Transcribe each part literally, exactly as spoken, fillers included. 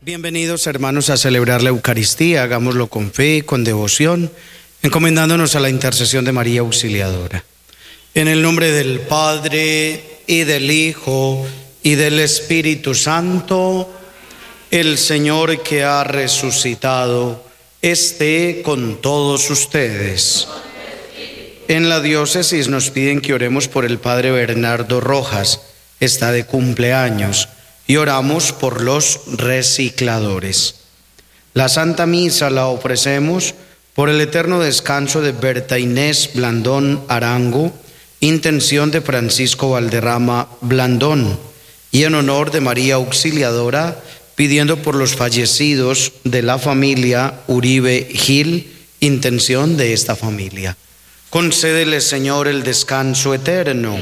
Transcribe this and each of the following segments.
Bienvenidos, hermanos, a celebrar la Eucaristía. Hagámoslo con fe, con devoción, encomendándonos a la intercesión de María Auxiliadora. En el nombre del Padre, y del Hijo, y del Espíritu Santo, el Señor que ha resucitado esté con todos ustedes. En la diócesis nos piden que oremos por el Padre Bernardo Rojas, está de cumpleaños, y oramos por los recicladores. La Santa Misa la ofrecemos por el eterno descanso de Berta Inés Blandón Arango, intención de Francisco Valderrama Blandón, y en honor de María Auxiliadora, pidiendo por los fallecidos de la familia Uribe Gil, intención de esta familia. Concédele, Señor, el descanso eterno.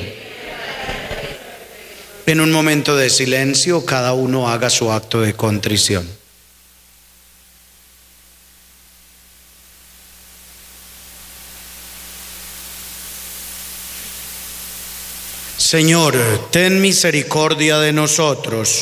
En un momento de silencio, cada uno haga su acto de contrición. Señor, ten misericordia de nosotros.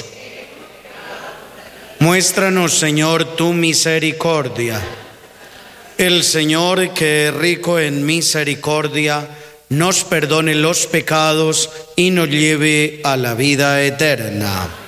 Muéstranos, Señor, tu misericordia. El Señor, que es rico en misericordia, nos perdone los pecados y nos lleve a la vida eterna.